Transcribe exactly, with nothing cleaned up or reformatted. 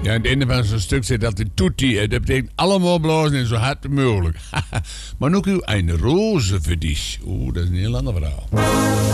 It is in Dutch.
Ja, aan het einde van zo'n stuk zit dat de tutti. Dat betekent allemaal blazen en zo hard mogelijk. Maar ook een roze voor dich. Oeh, dat is een heel ander verhaal.